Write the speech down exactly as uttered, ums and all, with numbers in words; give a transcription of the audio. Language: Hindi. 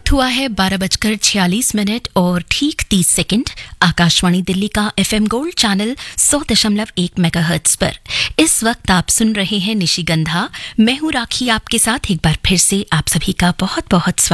वक्त हुआ है बारह बजकर छियालीस मिनट और ठीक तीस सेकंड। आकाशवाणी दिल्ली का एफएम गोल्ड चैनल सौ दशमलव एक मेगाहर्ट्ज पर इस वक्त आप सुन रहे हैं निशिगंधा। मैं हूं राखी, आपके साथ एक बार फिर से आप सभी का बहुत बहुत स्वागत।